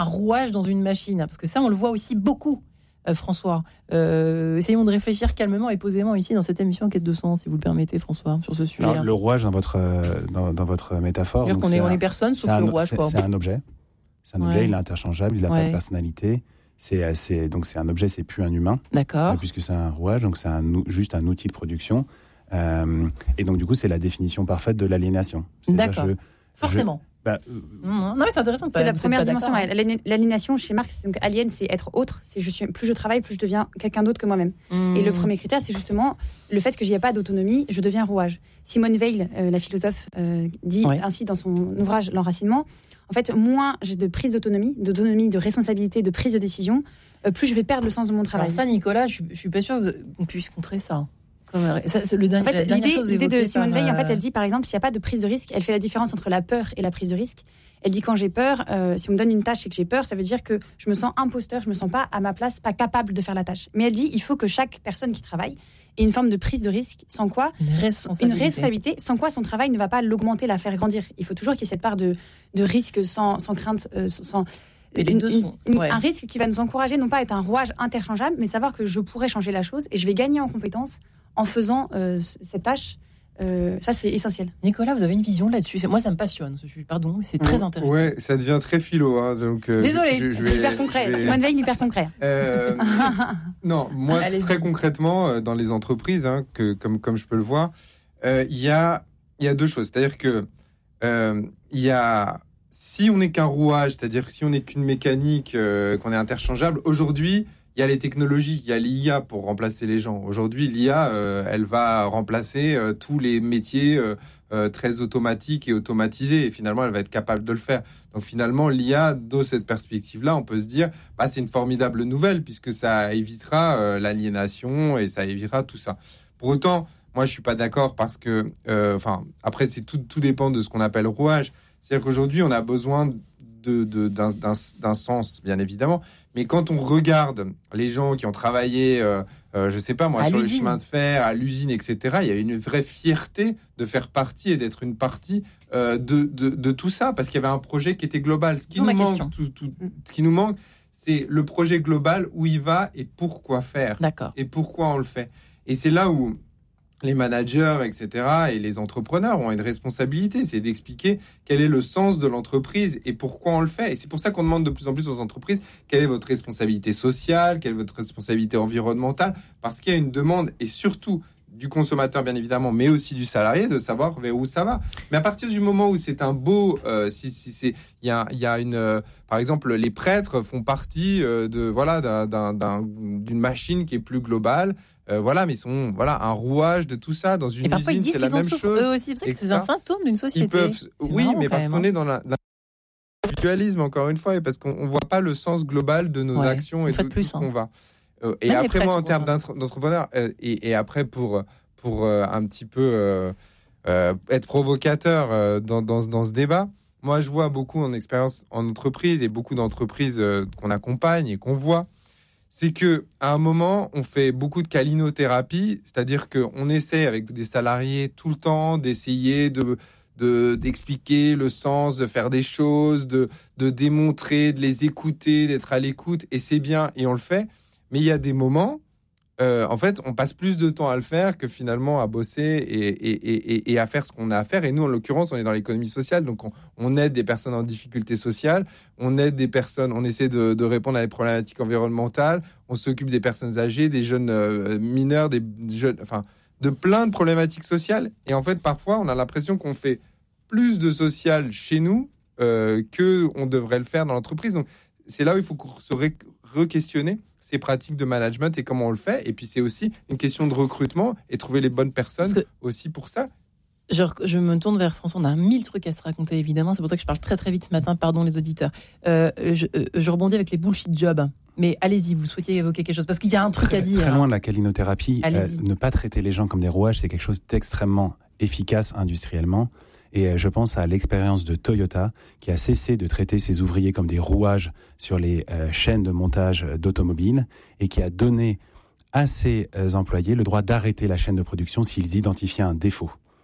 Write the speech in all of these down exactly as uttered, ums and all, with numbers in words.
un rouage dans une machine? Parce que ça, on le voit aussi beaucoup, euh, François. Euh, essayons de réfléchir calmement et posément ici dans cette émission Quête de sens, si vous le permettez, François, sur ce sujet-là. Alors, le rouage, dans votre, euh, dans, dans votre métaphore, donc donc on, est, un, on est personne sauf un, le rouage. C'est, quoi. c'est un objet. C'est un ouais. objet, il est interchangeable, il n'a ouais. pas de personnalité. C'est, c'est, donc c'est un objet, c'est plus un humain. D'accord. Euh, puisque c'est un rouage, donc c'est un, juste un outil de production. Euh, et donc, du coup, c'est la définition parfaite de l'aliénation. C'est D'accord. Je, Forcément. Je, bah, euh, non, mais c'est intéressant. C'est la première dimension. Ouais. L'aliénation chez Marx, c'est donc alien, c'est être autre. C'est je suis, plus je travaille, plus je deviens quelqu'un d'autre que moi-même. Mmh. Et le premier critère, c'est justement le fait que j'y ai pas d'autonomie, je deviens rouage. Simone Weil, euh, la philosophe, euh, dit ouais. ainsi dans son ouvrage L'Enracinement. En fait, moins j'ai de prise d'autonomie, d'autonomie, de responsabilité, de prise de décision, euh, plus je vais perdre le sens de mon travail. Alors ça, Nicolas, je, je suis pas sûre qu'on puisse contrer ça. Ça, c'est le dernier, en fait, l'idée, l'idée de Simone par... Weil, en fait, elle dit par exemple, s'il n'y a pas de prise de risque, elle fait la différence entre la peur et la prise de risque. Elle dit quand j'ai peur, euh, si on me donne une tâche et que j'ai peur, ça veut dire que je me sens imposteur, je me sens pas à ma place, pas capable de faire la tâche. Mais elle dit, il faut que chaque personne qui travaille ait une forme de prise de risque, sans quoi une responsabilité, une responsabilité sans quoi son travail ne va pas l'augmenter, la faire grandir. Il faut toujours qu'il y ait cette part de, de risque sans, sans crainte, euh, sans Et les une, deux sont, une, ouais. un risque qui va nous encourager, non pas à être un rouage interchangeable, mais savoir que je pourrais changer la chose et je vais gagner en compétences en faisant euh, cette tâche. Euh, ça, c'est essentiel. Nicolas, vous avez une vision là-dessus? Moi, ça me passionne, ce sujet. Pardon, c'est très intéressant. Ouais, ça devient très philo. Hein, donc, euh, Désolée, je, je c'est vais, hyper concret. vais... Simone Veil, hyper concret. Euh, non, moi, Allez-y. Très concrètement, dans les entreprises, hein, que, comme, comme je peux le voir, il euh, y, a, y a deux choses. C'est-à-dire que euh, y a, si on n'est qu'un rouage, c'est-à-dire si on n'est qu'une mécanique, euh, qu'on est interchangeable, aujourd'hui, il y a les technologies, il y a l'I A pour remplacer les gens. Aujourd'hui, l'I A, euh, elle va remplacer euh, tous les métiers euh, euh, très automatiques et automatisés. Et finalement, elle va être capable de le faire. Donc finalement, l'I A, dans cette perspective-là, on peut se dire, bah, c'est une formidable nouvelle puisque ça évitera euh, l'aliénation et ça évitera tout ça. Pour autant, moi, je suis pas d'accord parce que, euh, enfin, après, c'est tout, tout dépend de ce qu'on appelle rouage. C'est-à-dire qu'aujourd'hui, on a besoin de, de, d'un, d'un, d'un sens, bien évidemment. Mais quand on regarde les gens qui ont travaillé, euh, euh, je sais pas moi, à sur l'usine. Le chemin de fer, à l'usine, et cetera, il y a une vraie fierté de faire partie et d'être une partie euh, de, de, de tout ça, parce qu'il y avait un projet qui était global. Ce qui, nous manque, tout, tout, ce qui nous manque, c'est le projet global, où il va et pourquoi faire. D'accord. Et pourquoi on le fait. Et c'est là où les managers, et cetera, et les entrepreneurs ont une responsabilité, c'est d'expliquer quel est le sens de l'entreprise et pourquoi on le fait. Et c'est pour ça qu'on demande de plus en plus aux entreprises quelle est votre responsabilité sociale, quelle est votre responsabilité environnementale, parce qu'il y a une demande, et surtout du consommateur, bien évidemment, mais aussi du salarié, de savoir vers où ça va. Mais à partir du moment où c'est un beau... Euh, si, si c'est, il y a, y a une... Euh, par exemple, les prêtres font partie euh, de, voilà, d'un, d'un, d'un, d'une machine qui est plus globale. Euh, voilà, mais ils sont voilà, un rouage de tout ça. Dans une et usine, c'est la même chose. Eux aussi, c'est, c'est un symptôme d'une société. Peuvent, oui, mais parce qu'on hein. est dans la... l'individualisme, encore une fois, et parce qu'on ne voit pas le sens global de nos ouais, actions et de tout ce qu'on hein. va. Euh, et Même après, moi, en termes d'entrepreneur, euh, et, et après, pour, pour euh, un petit peu euh, euh, être provocateur euh, dans, dans, dans ce débat, moi, je vois beaucoup en expérience en entreprise et beaucoup d'entreprises euh, qu'on accompagne et qu'on voit, c'est qu'à un moment, on fait beaucoup de calinothérapie, c'est-à-dire qu'on essaie avec des salariés tout le temps d'essayer de... De, d'expliquer le sens, de faire des choses, de, de démontrer, de les écouter, d'être à l'écoute, et c'est bien, et on le fait. Mais il y a des moments, euh, en fait, on passe plus de temps à le faire que finalement à bosser et, et, et, et à faire ce qu'on a à faire. Et nous, en l'occurrence, on est dans l'économie sociale, donc on, on aide des personnes en difficulté sociale, on aide des personnes, on essaie de, de répondre à des problématiques environnementales, on s'occupe des personnes âgées, des jeunes euh, mineurs, des jeunes, enfin, de plein de problématiques sociales. Et en fait, parfois, on a l'impression qu'on fait plus de social chez nous euh, qu'on devrait le faire dans l'entreprise. Donc, c'est là où il faut se ré- re-questionner ces pratiques de management et comment on le fait. Et puis, c'est aussi une question de recrutement et trouver les bonnes personnes aussi pour ça. Je, je me tourne vers François. On a mille trucs à se raconter, évidemment. C'est pour ça que je parle très, très vite ce matin. Pardon, les auditeurs. Euh, je, euh, je rebondis avec les bullshit jobs. Mais allez-y, vous souhaitiez évoquer quelque chose parce qu'il y a un truc très, à dire. Très loin de la calinothérapie, euh, ne pas traiter les gens comme des rouages, c'est quelque chose d'extrêmement efficace industriellement. Et je pense à l'expérience de Toyota qui a cessé de traiter ses ouvriers comme des rouages sur les euh, chaînes de montage d'automobiles et qui a donné à ses euh, employés le droit d'arrêter la chaîne de production s'ils identifiaient un défaut.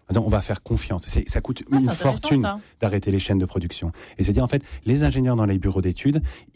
On va faire confiance. C'est, ça coûte ah, une fortune ça. d'arrêter les chaînes de production. Et se dire, en fait, les ingénieurs dans les bureaux d'études,